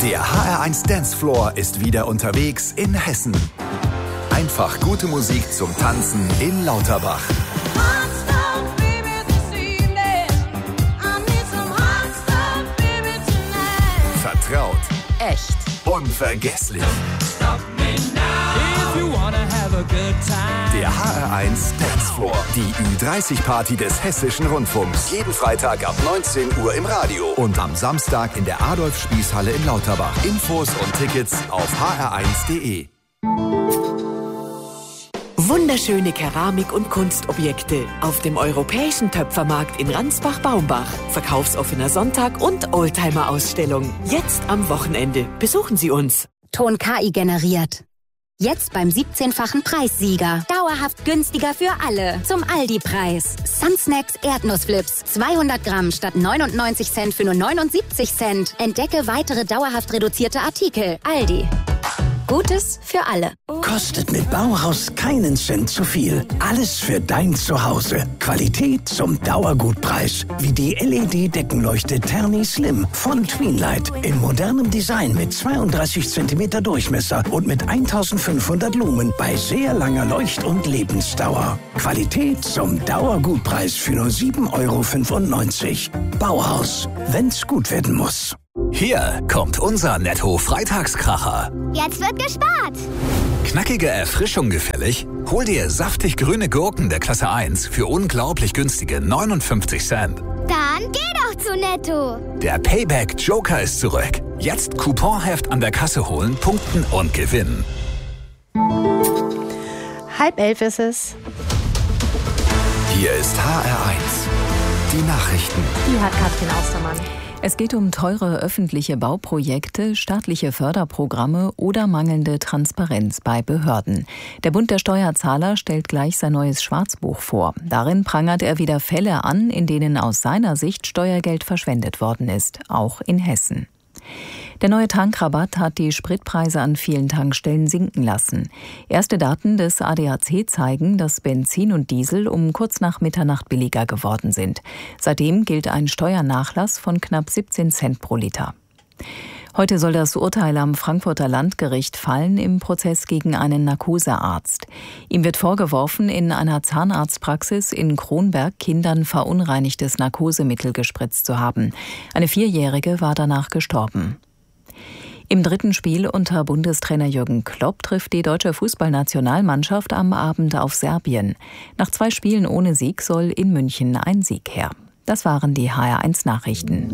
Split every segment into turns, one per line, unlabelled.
Der HR1 Dancefloor ist wieder unterwegs in Hessen. Einfach gute Musik zum Tanzen in Lauterbach. Vertraut.
Echt.
Unvergesslich. Der HR1 Dancefloor. Die Ü30-Party des Hessischen Rundfunks. Jeden Freitag ab 19 Uhr im Radio. Und am Samstag in der Adolf-Spieß-Halle in Lauterbach. Infos und Tickets auf hr1.de.
Wunderschöne Keramik- und Kunstobjekte auf dem Europäischen Töpfermarkt in Ransbach-Baumbach. Verkaufsoffener Sonntag und Oldtimer-Ausstellung. Jetzt am Wochenende. Besuchen Sie uns.
Ton KI generiert. Jetzt beim 17-fachen Preissieger. Dauerhaft günstiger für alle. Zum Aldi-Preis. Sunsnacks Erdnussflips. 200 Gramm statt 99 Cent für nur 79 Cent. Entdecke weitere dauerhaft reduzierte Artikel. Aldi. Gutes für alle.
Kostet mit Bauhaus keinen Cent zu viel. Alles für dein Zuhause. Qualität zum Dauergutpreis. Wie die LED-Deckenleuchte Terni Slim von Tweenlight. In modernem Design mit 32 cm Durchmesser und mit 1500 Lumen bei sehr langer Leucht- und Lebensdauer. Qualität zum Dauergutpreis für nur 7,95 €. Bauhaus. Wenn's gut werden muss.
Hier kommt unser Netto-Freitagskracher.
Jetzt wird gespart.
Knackige Erfrischung gefällig? Hol dir saftig grüne Gurken der Klasse 1 für unglaublich günstige 59 Cent.
Dann geh doch zu Netto.
Der Payback Joker ist zurück. Jetzt Couponheft an der Kasse holen, punkten und gewinnen.
10:30 ist es.
Hier ist HR1. Die Nachrichten.
Die hat Katrin Austermann.
Es geht um teure öffentliche Bauprojekte, staatliche Förderprogramme oder mangelnde Transparenz bei Behörden. Der Bund der Steuerzahler stellt gleich sein neues Schwarzbuch vor. Darin prangert er wieder Fälle an, in denen aus seiner Sicht Steuergeld verschwendet worden ist, auch in Hessen. Der neue Tankrabatt hat die Spritpreise an vielen Tankstellen sinken lassen. Erste Daten des ADAC zeigen, dass Benzin und Diesel um kurz nach Mitternacht billiger geworden sind. Seitdem gilt ein Steuernachlass von knapp 17 Cent pro Liter. Heute soll das Urteil am Frankfurter Landgericht fallen im Prozess gegen einen Narkosearzt. Ihm wird vorgeworfen, in einer Zahnarztpraxis in Kronberg Kindern verunreinigtes Narkosemittel gespritzt zu haben. Eine 4-Jährige war danach gestorben. Im dritten Spiel unter Bundestrainer Jürgen Klopp trifft die deutsche Fußballnationalmannschaft am Abend auf Serbien. Nach 2 Spielen ohne Sieg soll in München ein Sieg her. Das waren die HR1 Nachrichten.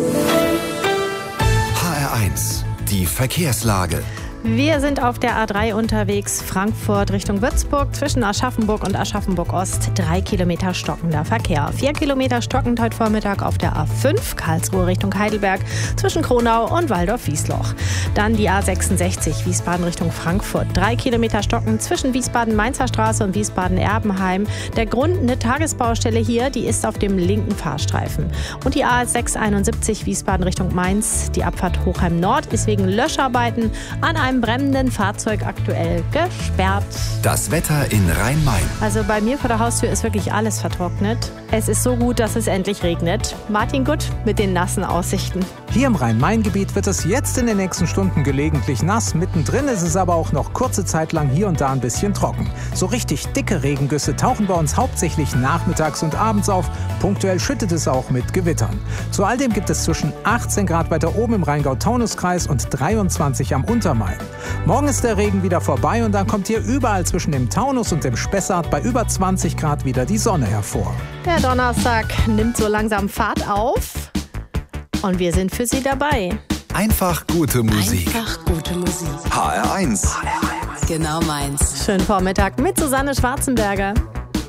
HR1, die Verkehrslage.
Wir sind auf der A3 unterwegs, Frankfurt Richtung Würzburg, zwischen Aschaffenburg und Aschaffenburg-Ost, 3 Kilometer stockender Verkehr. 4 Kilometer stockend heute Vormittag auf der A5, Karlsruhe Richtung Heidelberg, zwischen Kronau und Waldorf-Wiesloch. Dann die A66, Wiesbaden Richtung Frankfurt, 3 Kilometer stockend zwischen Wiesbaden-Mainzer Straße und Wiesbaden-Erbenheim. Der Grund, eine Tagesbaustelle hier, die ist auf dem linken Fahrstreifen. Und die A671, Wiesbaden Richtung Mainz, die Abfahrt Hochheim Nord ist wegen Löscharbeiten an einem brennenden Fahrzeug aktuell gesperrt.
Das Wetter in Rhein-Main.
Also bei mir vor der Haustür ist wirklich alles vertrocknet. Es ist so gut, dass es endlich regnet. Martin Gutt mit den nassen Aussichten.
Hier im Rhein-Main-Gebiet wird es jetzt in den nächsten Stunden gelegentlich nass. Mittendrin ist es aber auch noch kurze Zeit lang hier und da ein bisschen trocken. So richtig dicke Regengüsse tauchen bei uns hauptsächlich nachmittags und abends auf. Punktuell schüttet es auch mit Gewittern. Zu all dem gibt es zwischen 18 Grad weiter oben im Rheingau-Taunus-Kreis und 23 am Untermain. Morgen ist der Regen wieder vorbei und dann kommt hier überall zwischen dem Taunus und dem Spessart bei über 20 Grad wieder die Sonne hervor.
Der Donnerstag nimmt so langsam Fahrt auf und wir sind für Sie dabei.
Einfach gute Musik.
Einfach gute Musik.
HR1.
Genau meins.
Schönen Vormittag mit Susanne Schwarzenberger.